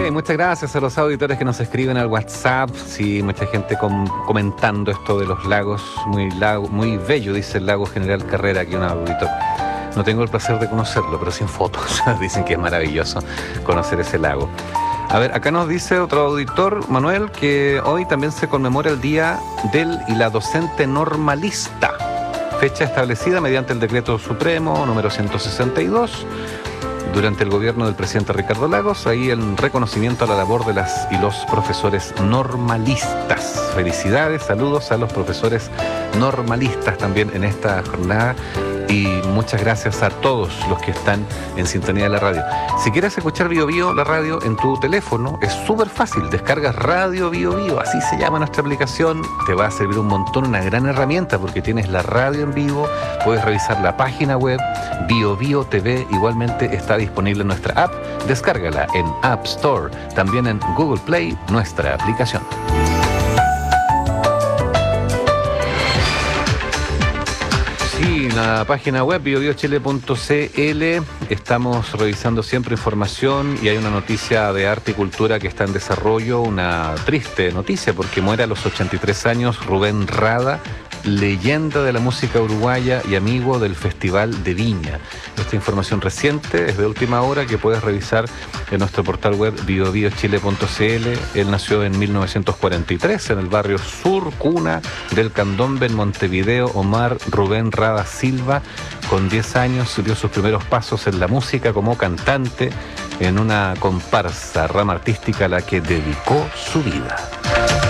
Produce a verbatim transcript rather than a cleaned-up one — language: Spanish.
muchas gracias a los auditores que nos escriben al WhatsApp. Sí, mucha gente com comentando esto de los lagos. Muy, lago, muy bello, dice el lago General Carrera, aquí un auditor. No tengo el placer de conocerlo, pero sin fotos. Dicen que es maravilloso conocer ese lago. A ver, acá nos dice otro auditor, Manuel, que hoy también se conmemora el Día del y la Docente Normalista. Fecha establecida mediante el Decreto Supremo número ciento sesenta y dos. Durante el gobierno del presidente Ricardo Lagos, ahí el reconocimiento a la labor de las y los profesores normalistas. Felicidades, saludos a los profesores normalistas también en esta jornada y muchas gracias a todos los que están en sintonía de la radio. Si quieres escuchar Bio Bio, la radio en tu teléfono, es súper fácil, descargas Radio Bio Bio, así se llama nuestra aplicación, te va a servir un montón, una gran herramienta porque tienes la radio en vivo, puedes revisar la página web, Bio Bio T V, igualmente está disponible en nuestra app, descárgala en App Store, también en Google Play, nuestra aplicación. Sí, la página web bio bio chile punto c l, estamos revisando siempre información y hay una noticia de arte y cultura que está en desarrollo, una triste noticia porque muere a los ochenta y tres años Rubén Rada, leyenda de la música uruguaya y amigo del Festival de Viña. Esta información reciente es de última hora que puedes revisar en nuestro portal web bio bio chile punto c l. Él nació en mil novecientos cuarenta y tres en el barrio Sur, cuna del Candombe en Montevideo. Omar Rubén Rada Silva, con diez años, dio sus primeros pasos en la música como cantante en una comparsa, rama artística a la que dedicó su vida.